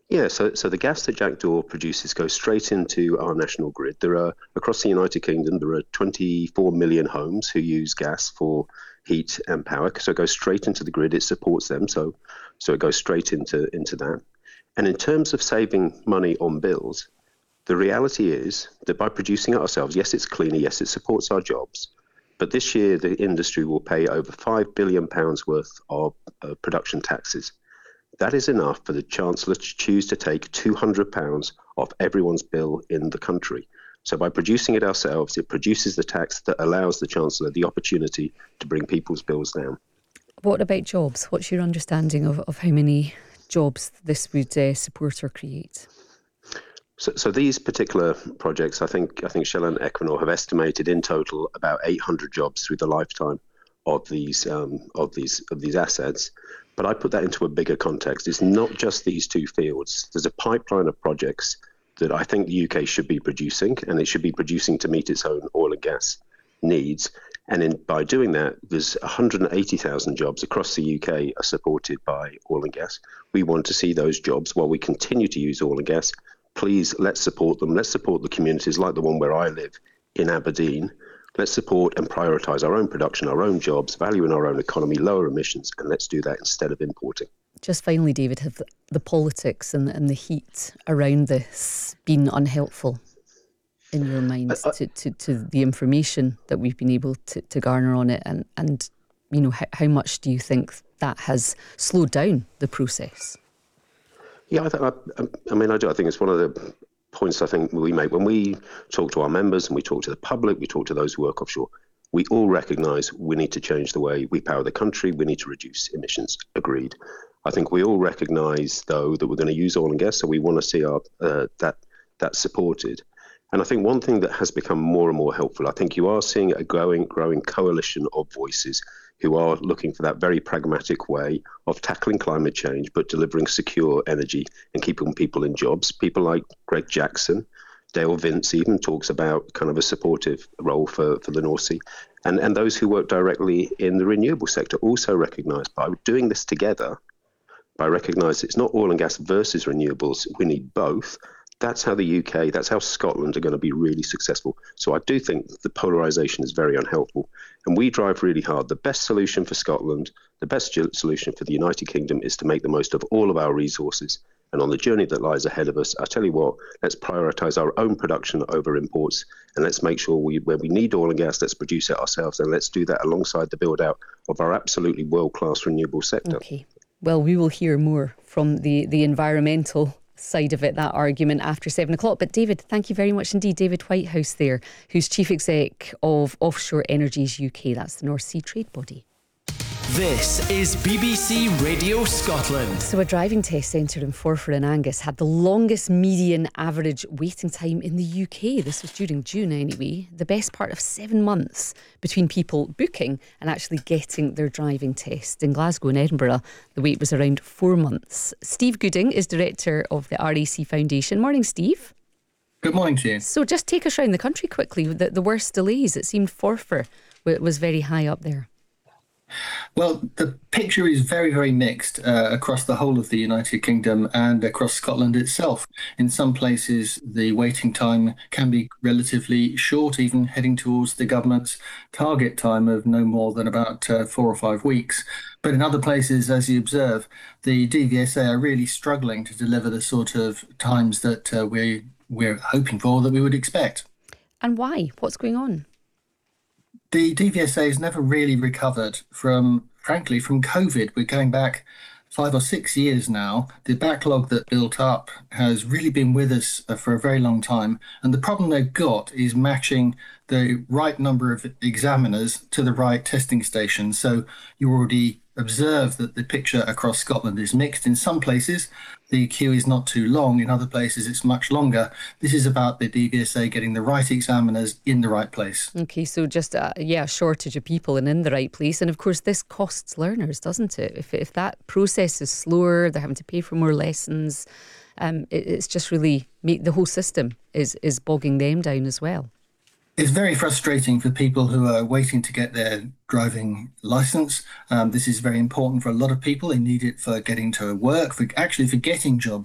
So the gas that Jackdaw produces goes straight into our national grid. Across the United Kingdom, there are 24 million homes who use gas for heat and power. So it goes straight into the grid. It supports them. So it goes straight into that. And in terms of saving money on bills, the reality is that by producing it ourselves, yes, it's cleaner, yes, it supports our jobs. But this year, the industry will pay over £5 billion worth of production taxes. That is enough for the Chancellor to choose to take £200 off everyone's bill in the country. So by producing it ourselves, it produces the tax that allows the Chancellor the opportunity to bring people's bills down. What about jobs? What's your understanding of how many jobs this would support or create? So these particular projects, I think Shell and Equinor have estimated in total about 800 jobs through the lifetime of these assets. But I put that into a bigger context. It's not just these two fields. There's a pipeline of projects that I think the UK should be producing, and it should be producing to meet its own oil and gas needs. And by doing that, there's 180,000 jobs across the UK are supported by oil and gas. We want to see those jobs while we continue to use oil and gas. Please, let's support them. Let's support the communities like the one where I live in Aberdeen. Let's support and prioritise our own production, our own jobs, value in our own economy, lower emissions, and let's do that instead of importing. Just finally, David, have the politics and the heat around this been unhelpful in your mind to the information that we've been able to garner on it? And you know, how much do you think that has slowed down the process? Yeah, I do. I think it's one of the points I think we make when we talk to our members and we talk to the public, we talk to those who work offshore. We all recognise we need to change the way we power the country. We need to reduce emissions. Agreed. I think we all recognise, though, that we're going to use oil and gas, so we want to see our that supported. And I think one thing that has become more and more helpful, I think you are seeing a growing coalition of voices who are looking for that very pragmatic way of tackling climate change, but delivering secure energy and keeping people in jobs. People like Greg Jackson, Dale Vince even talks about kind of a supportive role for the North Sea. And those who work directly in the renewable sector also recognise by doing this together, by recognising it's not oil and gas versus renewables, we need both. That's how the UK, that's how Scotland are going to be really successful. So I do think the polarisation is very unhelpful. And we drive really hard. The best solution for Scotland, the best solution for the United Kingdom is to make the most of all of our resources. And on the journey that lies ahead of us, I tell you what, let's prioritise our own production over imports. And let's make sure where we need oil and gas, let's produce it ourselves. And let's do that alongside the build out of our absolutely world-class renewable sector. Okay. Well, we will hear more from the environmental side of it, that argument, after 7 o'clock. But David, thank you very much indeed. David Whitehouse there, who's Chief Exec of Offshore Energies UK. That's the North Sea Trade Body. This is BBC Radio Scotland. So a driving test centre in Forfar in Angus had the longest median average waiting time in the UK. This was during June anyway. The best part of 7 months between people booking and actually getting their driving test. In Glasgow and Edinburgh, the wait was around 4 months. Steve Gooding is Director of the RAC Foundation. Morning, Steve. Good morning to you. So just take us around the country quickly. The worst delays, it seemed Forfar was very high up there. Well, the picture is very, very mixed across the whole of the United Kingdom and across Scotland itself. In some places, the waiting time can be relatively short, even heading towards the government's target time of no more than about 4 or 5 weeks. But in other places, as you observe, the DVSA are really struggling to deliver the sort of times that we're hoping for, that we would expect. And why? What's going on? The DVSA has never really recovered from COVID. We're going back 5 or 6 years now. The backlog that built up has really been with us for a very long time. And the problem they've got is matching the right number of examiners to the right testing stations. So you already observe that the picture across Scotland is mixed. In some places, the queue is not too long. In other places, it's much longer. This is about the DVSA getting the right examiners in the right place. Okay, so just a shortage of people and in the right place. And of course, this costs learners, doesn't it? If that process is slower, they're having to pay for more lessons. It's just really the whole system is bogging them down as well. It's very frustrating for people who are waiting to get their driving licence. This is very important for a lot of people. They need it for getting to work, for getting jobs.